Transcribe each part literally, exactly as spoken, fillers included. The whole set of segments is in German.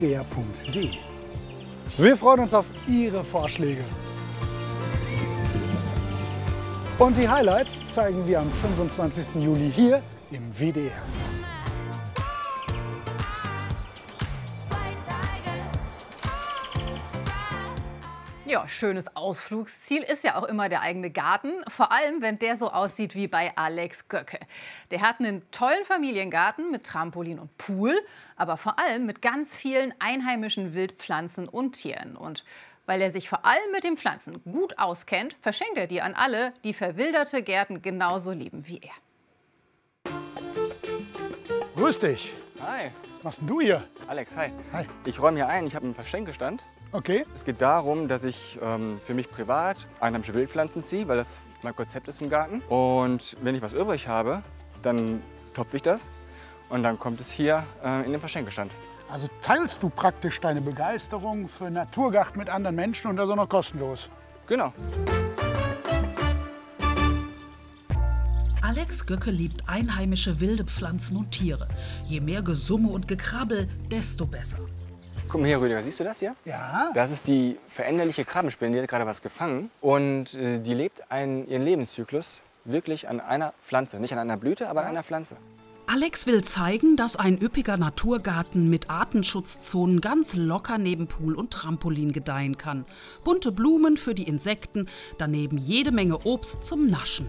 punkt de. Wir freuen uns auf Ihre Vorschläge. Und die Highlights zeigen wir am fünfundzwanzigsten Juli hier im W D R. Ja, schönes Ausflugsziel ist ja auch immer der eigene Garten, vor allem wenn der so aussieht wie bei Alex Göcke. Der hat einen tollen Familiengarten mit Trampolin und Pool, aber vor allem mit ganz vielen einheimischen Wildpflanzen und Tieren. Und weil er sich vor allem mit den Pflanzen gut auskennt, verschenkt er die an alle, die verwilderte Gärten genauso lieben wie er. Grüß dich. Hi. Was machst denn du hier? Alex, hi. Hi. Ich räume hier ein, ich habe einen Verschenkestand. Okay. Es geht darum, dass ich ähm, für mich privat einheimische Wildpflanzen ziehe, weil das mein Konzept ist im Garten. Und wenn ich was übrig habe, dann topfe ich das und dann kommt es hier äh, in den Verschenkestand. Also teilst du praktisch deine Begeisterung für Naturgarten mit anderen Menschen und das auch noch kostenlos? Genau. Alex Göcke liebt einheimische wilde Pflanzen und Tiere. Je mehr Gesumme und Gekrabbel, desto besser. Guck mal hier, Rüdiger, siehst du das hier? Ja. Das ist die veränderliche Krabbenspinne, die hat gerade was gefangen. Und äh, die lebt einen, ihren Lebenszyklus wirklich an einer Pflanze. Nicht an einer Blüte, aber an einer Pflanze. Alex will zeigen, dass ein üppiger Naturgarten mit Artenschutzzonen ganz locker neben Pool und Trampolin gedeihen kann. Bunte Blumen für die Insekten, daneben jede Menge Obst zum Naschen.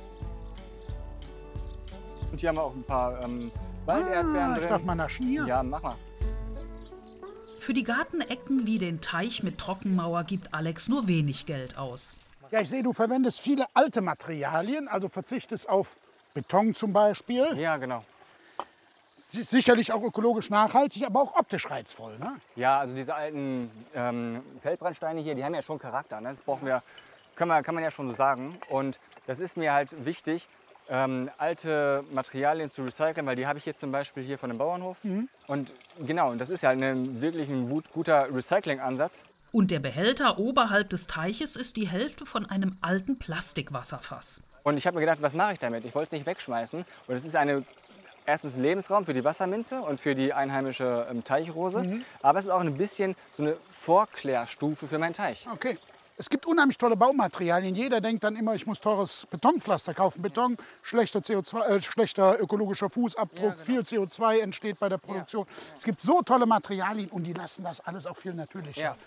Und hier haben wir auch ein paar ähm, Walderdbeeren ah, drin. Ich darf mal naschen hier. Ja, mach mal. Für die Gartenecken wie den Teich mit Trockenmauer gibt Alex nur wenig Geld aus. Ja, ich sehe, du verwendest viele alte Materialien, also verzichtest auf Beton zum Beispiel. Ja, genau. Sicherlich auch ökologisch nachhaltig, aber auch optisch reizvoll, ne? Ja, also diese alten ähm, Feldbrandsteine hier, die haben ja schon Charakter. Ne? Das brauchen wir, kann man, kann man ja schon so sagen. Und das ist mir halt wichtig, ähm, alte Materialien zu recyceln, weil die habe ich jetzt zum Beispiel hier von dem Bauernhof. Mhm. Und genau, das ist ja eine, wirklich ein gut, guter Recycling-Ansatz. Und der Behälter oberhalb des Teiches ist die Hälfte von einem alten Plastikwasserfass. Und ich habe mir gedacht, was mache ich damit? Ich wollte es nicht wegschmeißen. Und es ist eine, erstens ein Lebensraum für die Wasserminze und für die einheimische ähm, Teichrose. Mhm. Aber es ist auch ein bisschen so eine Vorklärstufe für meinen Teich. Okay. Es gibt unheimlich tolle Baumaterialien. Jeder denkt dann immer, ich muss teures Betonpflaster kaufen. Beton, schlechter, C O zwei, äh, schlechter ökologischer Fußabdruck, ja, genau. Viel C O zwei entsteht bei der Produktion. Ja. Ja. Es gibt so tolle Materialien und die lassen das alles auch viel natürlicher. Ja.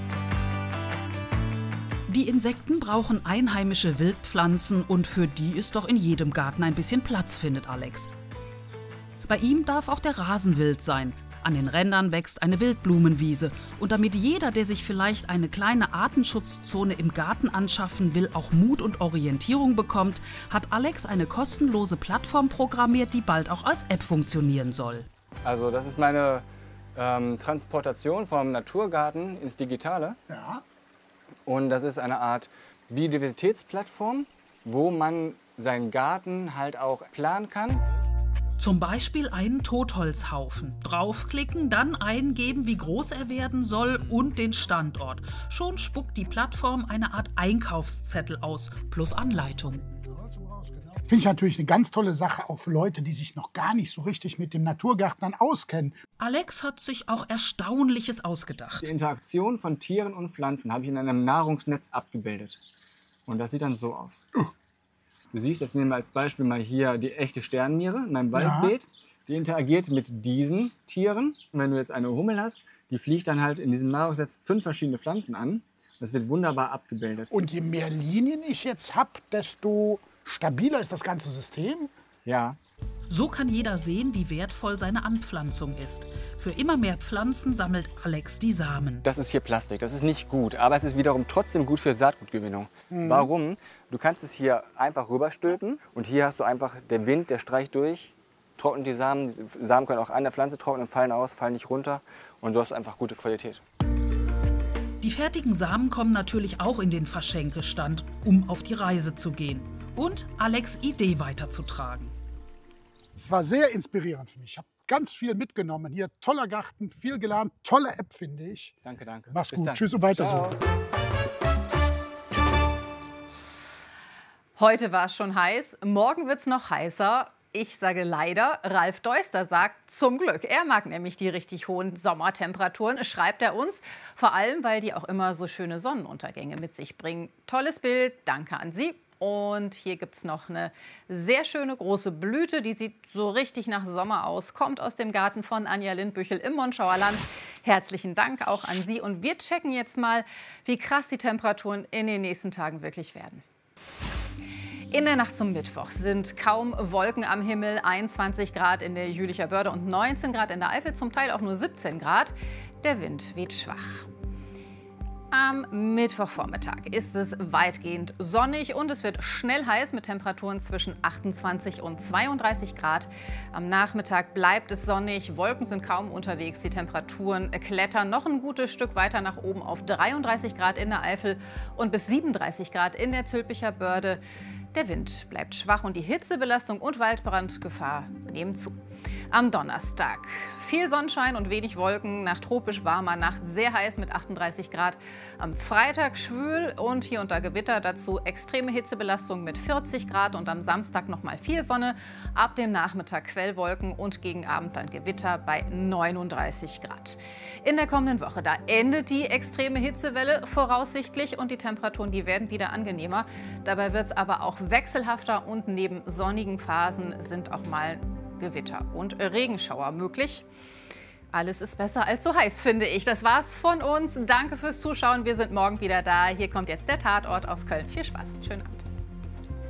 Die Insekten brauchen einheimische Wildpflanzen und für die ist doch in jedem Garten ein bisschen Platz, findet Alex. Bei ihm darf auch der Rasen wild sein. An den Rändern wächst eine Wildblumenwiese. Und damit jeder, der sich vielleicht eine kleine Artenschutzzone im Garten anschaffen will, auch Mut und Orientierung bekommt, hat Alex eine kostenlose Plattform programmiert, die bald auch als App funktionieren soll. Also das ist meine ähm, Transportation vom Naturgarten ins Digitale. Ja. Und das ist eine Art Biodiversitätsplattform, wo man seinen Garten halt auch planen kann. Zum Beispiel einen Totholzhaufen. Draufklicken, dann eingeben, wie groß er werden soll und den Standort. Schon spuckt die Plattform eine Art Einkaufszettel aus, plus Anleitung. Finde ich natürlich eine ganz tolle Sache, auch für Leute, die sich noch gar nicht so richtig mit dem Naturgarten dann auskennen. Alex hat sich auch Erstaunliches ausgedacht. Die Interaktion von Tieren und Pflanzen habe ich in einem Nahrungsnetz abgebildet. Und das sieht dann so aus. Uh. Du siehst, jetzt nehmen wir als Beispiel mal hier die echte Sternenniere in meinem Waldbeet. Ja. Die interagiert mit diesen Tieren. Und wenn du jetzt eine Hummel hast, die fliegt dann halt in diesem Nahrungsnetz fünf verschiedene Pflanzen an. Das wird wunderbar abgebildet. Und je mehr Linien ich jetzt habe, desto stabiler ist das ganze System? Ja. So kann jeder sehen, wie wertvoll seine Anpflanzung ist. Für immer mehr Pflanzen sammelt Alex die Samen. Das ist hier Plastik, das ist nicht gut, aber es ist wiederum trotzdem gut für Saatgutgewinnung. Mhm. Warum? Du kannst es hier einfach rüberstülpen und hier hast du einfach, der Wind, der streicht durch, trocknet die Samen. Die Samen können auch an der Pflanze trocknen, fallen aus, fallen nicht runter und so hast du einfach gute Qualität. Die fertigen Samen kommen natürlich auch in den Verschenkestand, um auf die Reise zu gehen und Alex' Idee weiterzutragen. Es war sehr inspirierend für mich. Ich habe ganz viel mitgenommen. Hier toller Garten, viel gelernt, tolle App, finde ich. Danke, danke. Mach's Bis gut. dann. Tschüss und weiter Ciao. so. Heute war es schon heiß, morgen wird es noch heißer. Ich sage leider. Ralf Deuster sagt zum Glück. Er mag nämlich die richtig hohen Sommertemperaturen, schreibt er uns. Vor allem, weil die auch immer so schöne Sonnenuntergänge mit sich bringen. Tolles Bild, danke an Sie. Und hier gibt es noch eine sehr schöne große Blüte, die sieht so richtig nach Sommer aus, kommt aus dem Garten von Anja Lindbüchel im Monschauer Land. Herzlichen Dank auch an Sie und wir checken jetzt mal, wie krass die Temperaturen in den nächsten Tagen wirklich werden. In der Nacht zum Mittwoch sind kaum Wolken am Himmel, einundzwanzig Grad in der Jülicher Börde und neunzehn Grad in der Eifel, zum Teil auch nur siebzehn Grad. Der Wind weht schwach. Am Mittwochvormittag ist es weitgehend sonnig und es wird schnell heiß mit Temperaturen zwischen achtundzwanzig und zweiunddreißig Grad. Am Nachmittag bleibt es sonnig, Wolken sind kaum unterwegs, die Temperaturen klettern noch ein gutes Stück weiter nach oben auf dreiunddreißig Grad in der Eifel und bis siebenunddreißig Grad in der Zülpicher Börde. Der Wind bleibt schwach und die Hitzebelastung und Waldbrandgefahr nehmen zu. Am Donnerstag viel Sonnenschein und wenig Wolken, nach tropisch warmer Nacht sehr heiß mit achtunddreißig Grad. Am Freitag schwül und hier und da Gewitter, dazu extreme Hitzebelastung mit vierzig Grad und am Samstag noch mal viel Sonne. Ab dem Nachmittag Quellwolken und gegen Abend dann Gewitter bei neununddreißig Grad. In der kommenden Woche, da endet die extreme Hitzewelle voraussichtlich und die Temperaturen, die werden wieder angenehmer. Dabei wird es aber auch wechselhafter und neben sonnigen Phasen sind auch mal Gewitter und Regenschauer möglich. Alles ist besser als so heiß, finde ich. Das war's von uns. Danke fürs Zuschauen. Wir sind morgen wieder da. Hier kommt jetzt der Tatort aus Köln. Viel Spaß. Schönen Abend.